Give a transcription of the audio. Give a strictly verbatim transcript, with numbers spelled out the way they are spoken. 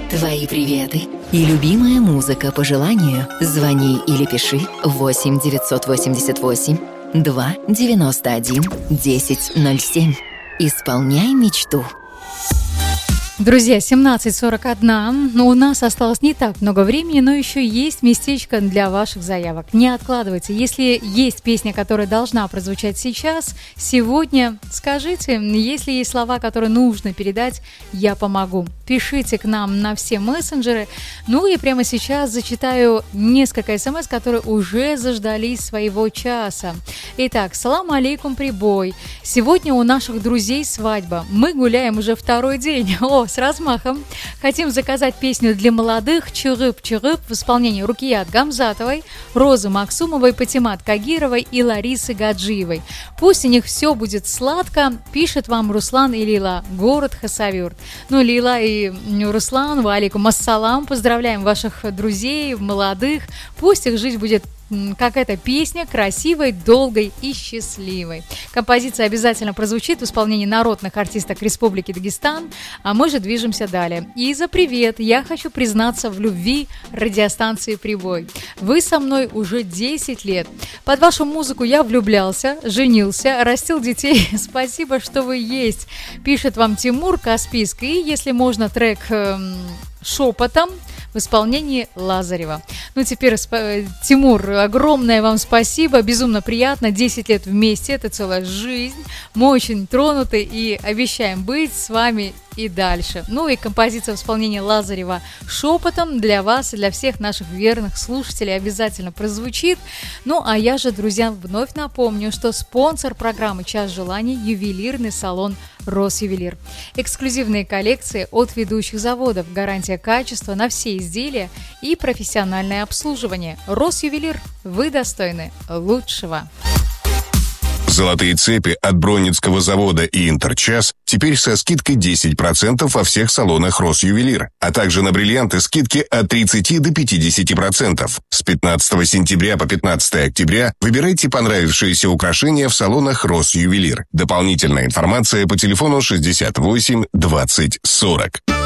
Твои приветы и любимая музыка по желанию. Звони или пиши восемь девятьсот восемьдесят восемь два девяносто один десять ноль семь. Исполняй мечту. Друзья, семнадцать сорок один, но у нас осталось не так много времени, но еще есть местечко для ваших заявок. Не откладывайте. Если есть песня, которая должна прозвучать сейчас, сегодня, скажите, если есть слова, которые нужно передать, я помогу. Пишите к нам на все мессенджеры. Ну и прямо сейчас зачитаю несколько смс, которые уже заждались своего часа. Итак, салам алейкум, прибой. Сегодня у наших друзей свадьба. Мы гуляем уже второй день. О, с размахом. Хотим заказать песню для молодых «Чурып-чурып» в исполнении Рукият Гамзатовой, Розы Максумовой, Патимат Кагировой и Ларисы Гаджиевой. Пусть у них все будет сладко, пишет вам Руслан и Лила, город Хасавюрт. Ну, Лила и Руслан, ва алейкум ассалам, поздравляем ваших друзей, молодых. Пусть их жизнь будет как эта песня, красивой, долгой и счастливой. Композиция обязательно прозвучит в исполнении народных артисток Республики Дагестан, а мы же движемся далее. Иза, привет! Я хочу признаться в любви радиостанции «Прибой». Вы со мной уже десять лет. Под вашу музыку я влюблялся, женился, растил детей. Спасибо, что вы есть. Пишет вам Тимур Каспийск. И, если можно, трек эм, «Шепотом» в исполнении Лазарева. Ну, теперь, Тимур, огромное вам спасибо, безумно приятно, десять лет вместе, это целая жизнь, мы очень тронуты и обещаем быть с вами и дальше. Ну и композиция в исполнении Лазарева «Шепотом» для вас и для всех наших верных слушателей обязательно прозвучит. Ну, а я же, друзья, вновь напомню, что спонсор программы «Час желаний» – ювелирный салон «Росювелир». Эксклюзивные коллекции от ведущих заводов, гарантия качества на все изделия и профессиональное обслуживание. «Росювелир», вы достойны лучшего. Золотые цепи от Бронницкого завода и Интерчас теперь со скидкой десять процентов во всех салонах Росювелир, а также на бриллианты скидки от тридцати до пятидесяти процентов. С пятнадцатого сентября по пятнадцатое октября выбирайте понравившиеся украшения в салонах Росювелир. Дополнительная информация по телефону шестьдесят восемь двадцать сорок.